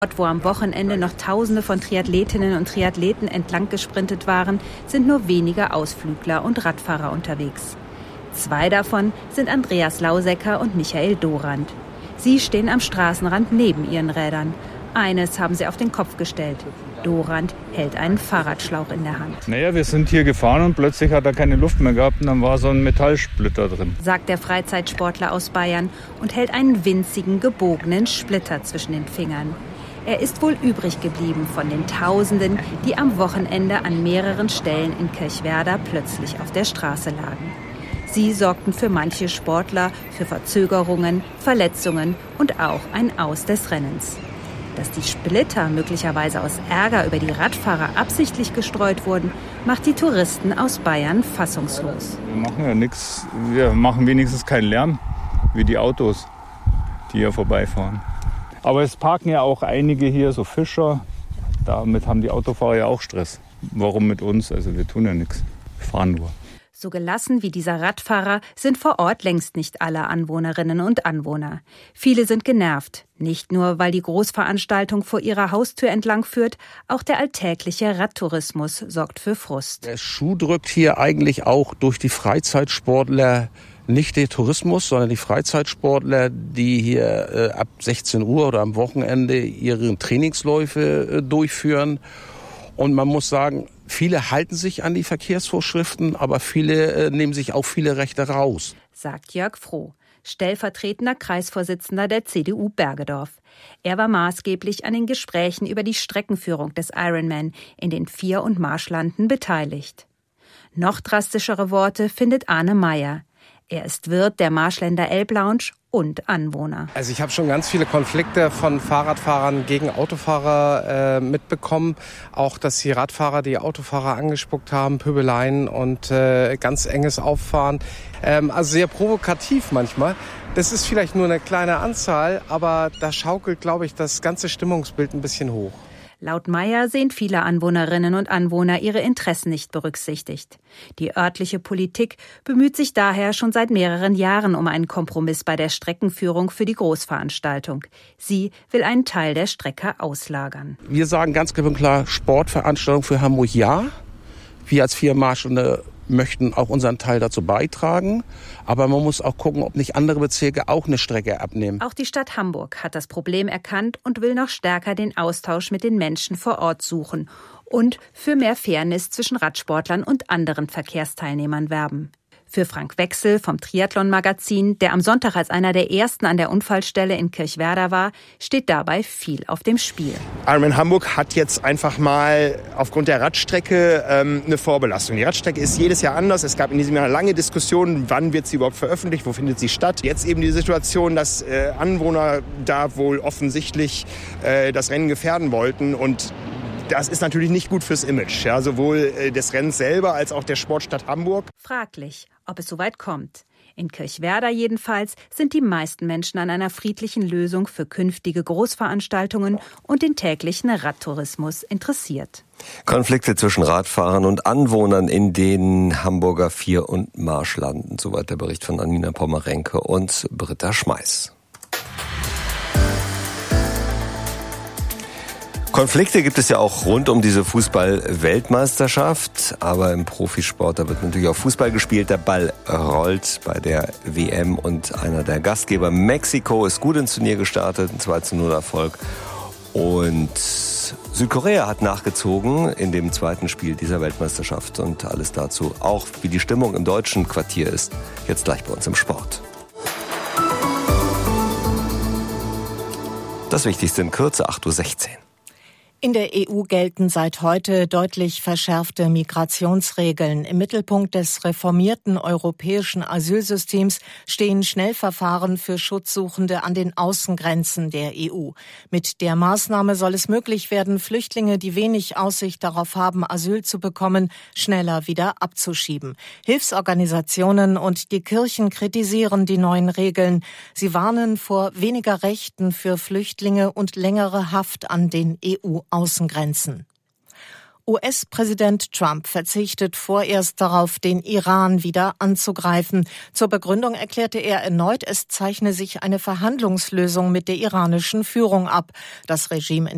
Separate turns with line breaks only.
Dort, wo am Wochenende noch Tausende von Triathletinnen und Triathleten entlang gesprintet waren, sind nur wenige Ausflügler und Radfahrer unterwegs. 2 davon sind Andreas Lausecker und Michael Dorand. Sie stehen am Straßenrand neben ihren Rädern. Eines haben sie auf den Kopf gestellt. Dorand hält einen Fahrradschlauch in der Hand.
Naja, wir sind hier gefahren und plötzlich hat er keine Luft mehr gehabt und dann war so ein Metallsplitter drin.
Sagt der Freizeitsportler aus Bayern und hält einen winzigen, gebogenen Splitter zwischen den Fingern. Er ist wohl übrig geblieben von den Tausenden, die am Wochenende an mehreren Stellen in Kirchwerder plötzlich auf der Straße lagen. Sie sorgten für manche Sportler für Verzögerungen, Verletzungen und auch ein Aus des Rennens. Dass die Splitter möglicherweise aus Ärger über die Radfahrer absichtlich gestreut wurden, macht die Touristen aus Bayern fassungslos.
Wir machen ja nichts, wir machen wenigstens keinen Lärm wie die Autos, die hier vorbeifahren. Aber es parken ja auch einige hier, so Fischer. Damit haben die Autofahrer ja auch Stress. Warum mit uns? Also wir tun ja nichts. Wir fahren nur.
So gelassen wie dieser Radfahrer sind vor Ort längst nicht alle Anwohnerinnen und Anwohner. Viele sind genervt. Nicht nur, weil die Großveranstaltung vor ihrer Haustür entlang führt, auch der alltägliche Radtourismus sorgt für Frust.
Der Schuh drückt hier eigentlich auch durch die Freizeitsportler. Nicht der Tourismus, sondern die Freizeitsportler, die hier ab 16 Uhr oder am Wochenende ihre Trainingsläufe durchführen. Und man muss sagen, viele halten sich an die Verkehrsvorschriften, aber viele nehmen sich auch viele Rechte raus.
Sagt Jörg Froh, stellvertretender Kreisvorsitzender der CDU Bergedorf. Er war maßgeblich an den Gesprächen über die Streckenführung des Ironman in den Vier- und Marschlanden beteiligt. Noch drastischere Worte findet Arne Meyer. Er ist Wirt der Marschländer Elblounge und Anwohner.
Also ich habe schon ganz viele Konflikte von Fahrradfahrern gegen Autofahrer mitbekommen. Auch, dass die Radfahrer die Autofahrer angespuckt haben, Pöbeleien und ganz enges Auffahren. Also sehr provokativ manchmal. Das ist vielleicht nur eine kleine Anzahl, aber da schaukelt, glaube ich, das ganze Stimmungsbild ein bisschen hoch.
Laut Meyer sehen viele Anwohnerinnen und Anwohner ihre Interessen nicht berücksichtigt. Die örtliche Politik bemüht sich daher schon seit mehreren Jahren um einen Kompromiss bei der Streckenführung für die Großveranstaltung. Sie will einen Teil der Strecke auslagern.
Wir sagen ganz klipp und klar, Sportveranstaltung für Hamburg ja. Wir als Vier Marschlande möchten auch unseren Teil dazu beitragen. Aber man muss auch gucken, ob nicht andere Bezirke auch eine Strecke abnehmen.
Auch die Stadt Hamburg hat das Problem erkannt und will noch stärker den Austausch mit den Menschen vor Ort suchen und für mehr Fairness zwischen Radsportlern und anderen Verkehrsteilnehmern werben. Für Frank Wechsel vom Triathlon-Magazin, der am Sonntag als einer der ersten an der Unfallstelle in Kirchwerder war, steht dabei viel auf dem Spiel.
Ironman Hamburg hat jetzt einfach mal aufgrund der Radstrecke eine Vorbelastung. Die Radstrecke ist jedes Jahr anders. Es gab in diesem Jahr lange Diskussionen, wann wird sie überhaupt veröffentlicht, wo findet sie statt. Jetzt eben die Situation, dass Anwohner da wohl offensichtlich das Rennen gefährden wollten und das ist natürlich nicht gut fürs Image, ja, sowohl des Rennens selber als auch der Sportstadt Hamburg.
Fraglich, ob es soweit kommt. In Kirchwerder jedenfalls sind die meisten Menschen an einer friedlichen Lösung für künftige Großveranstaltungen und den täglichen Radtourismus interessiert.
Konflikte zwischen Radfahrern und Anwohnern in den Hamburger Vier- und Marschlanden. Soweit der Bericht von Anina Pommerenke und Britta Schmeiß. Konflikte gibt es ja auch rund um diese Fußball-Weltmeisterschaft, aber im Profisport, da wird natürlich auch Fußball gespielt. Der Ball rollt bei der WM und einer der Gastgeber, Mexiko, ist gut ins Turnier gestartet, ein 2:0 und Südkorea hat nachgezogen in dem zweiten Spiel dieser Weltmeisterschaft und alles dazu, auch wie die Stimmung im deutschen Quartier ist, jetzt gleich bei uns im Sport. Das Wichtigste in Kürze, 8:16 Uhr.
In der EU gelten seit heute deutlich verschärfte Migrationsregeln. Im Mittelpunkt des reformierten europäischen Asylsystems stehen Schnellverfahren für Schutzsuchende an den Außengrenzen der EU. Mit der Maßnahme soll es möglich werden, Flüchtlinge, die wenig Aussicht darauf haben, Asyl zu bekommen, schneller wieder abzuschieben. Hilfsorganisationen und die Kirchen kritisieren die neuen Regeln. Sie warnen vor weniger Rechten für Flüchtlinge und längere Haft an den EU-Außengrenzen. US-Präsident Trump verzichtet vorerst darauf, den Iran wieder anzugreifen. Zur Begründung erklärte er erneut, es zeichne sich eine Verhandlungslösung mit der iranischen Führung ab. Das Regime in